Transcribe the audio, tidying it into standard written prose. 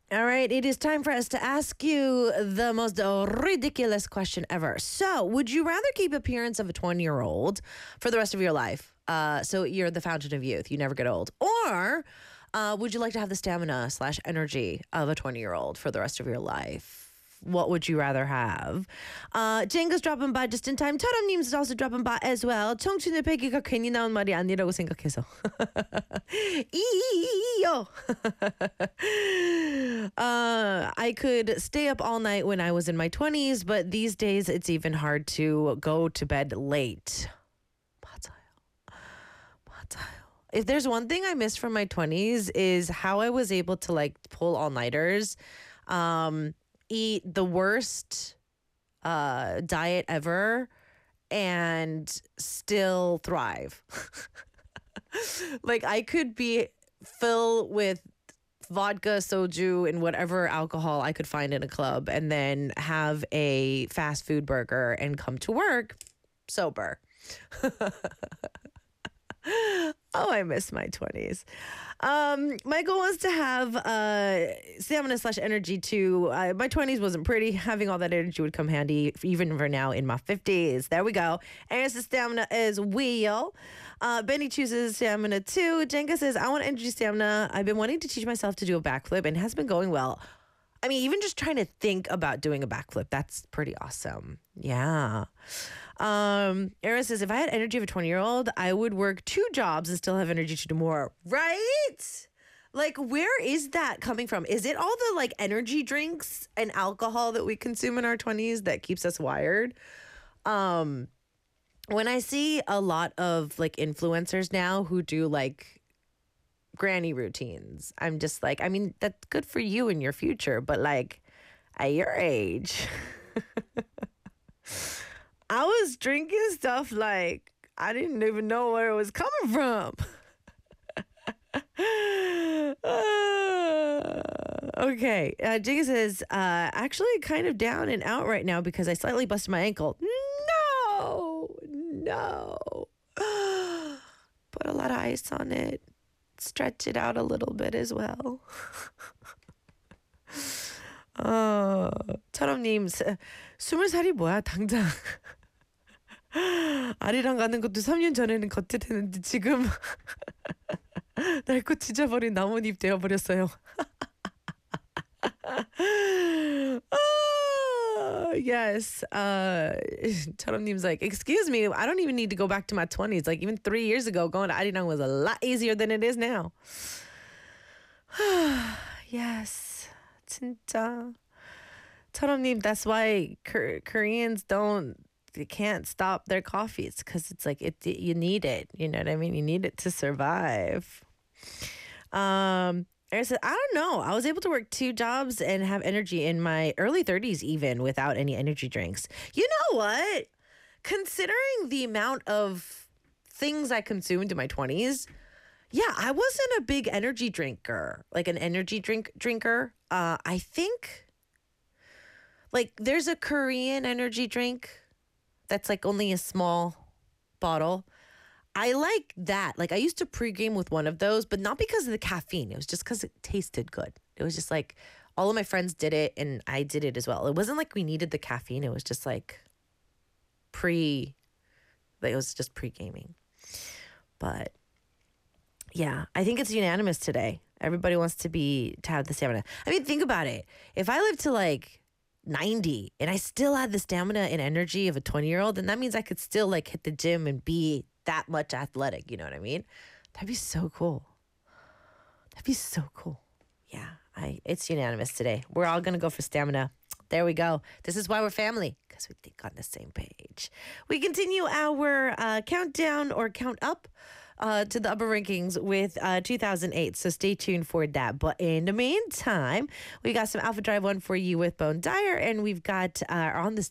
All right, it is time for us to ask you the most ridiculous question ever. So, would you rather keep appearance of a 20-year-old for the rest of your life? So you're the fountain of youth, you never get old, or would you like to have the stamina slash energy of a 20-year-old for the rest of your life? What would you rather have? Jenga's dropping by just in time. Taram님 is also dropping by as well. 청춘의 패기가 괜히 나온 말이 아니라고 생각해서. 이요. I could stay up all night when I was in my 20s, but these days it's even hard to go to bed late. 맞아요. 맞아요. If there's one thing I miss from my 20s is how I was able to like pull all-nighters. Eat the worst diet ever and still thrive. Like I could be filled with vodka, soju, and whatever alcohol I could find in a club and then have a fast food burger and come to work sober. Oh, I miss my 20s. Michael wants to have stamina slash energy too. My 20s wasn't pretty. Having all that energy would come handy even for now in my 50s. There we go. And the stamina is wheel. Benny chooses stamina too. Jenga says, I want energy stamina. I've been wanting to teach myself to do a backflip and it has been going well. I mean, even just trying to think about doing a backflip, that's pretty awesome. Yeah. Erin says, if I had energy of a 20-year-old, I would work 2 jobs and still have energy to do more. Right? Like, where is that coming from? Is it all the like energy drinks and alcohol that we consume in our 20s that keeps us wired? When I see a lot of like influencers now who do like granny routines, I'm just like, I mean, that's good for you in your future, but like at your age, I was drinking stuff like I didn't even know where it was coming from. Okay. Jigga says, actually kind of down and out right now because I slightly busted my ankle. No. Put a lot of ice on it. Stretch it out a little bit as well. 철업님, 20살이 뭐야, 당장. 아리랑 가는 것도 3년 전에는 겉에 지금 낡고 지져버린 나뭇잎 되어버렸어요. Yes. 철업님's like, excuse me, I don't even need to go back to my 20s. Like even 3 years ago, going to Arirang was a lot easier than it is now. Yes. 진짜. 철업님, that's why Koreans they can't stop their coffees because it's like you need it. You know what I mean? You need it to survive. Erin said, I don't know. I was able to work 2 jobs and have energy in my early 30s even without any energy drinks. You know what? Considering the amount of things I consumed in my 20s, yeah, I wasn't a big energy drinker, like an energy drinker. I think like there's a Korean energy drink that's like only a small bottle. I like that. Like I used to pregame with one of those, but not because of the caffeine. It was just because it tasted good. It was just like all of my friends did it and I did it as well. It wasn't like we needed the caffeine. It was just like it was just pre-gaming. But yeah, I think it's unanimous today. Everybody wants to have the stamina. I mean, think about it. If I live to like 90 and I still had the stamina and energy of a 20-year-old, then that means I could still like hit the gym and be that much athletic. You know what I mean? That'd be so cool. Yeah, it's unanimous today. We're all going to go for stamina. There we go. This is why we're family, because we think on the same page. We continue our countdown or count up to the upper rankings with 2008. So stay tuned for that. But in the meantime, we got some Alpha Drive 1 for you with Bone Dyer, and we've got on this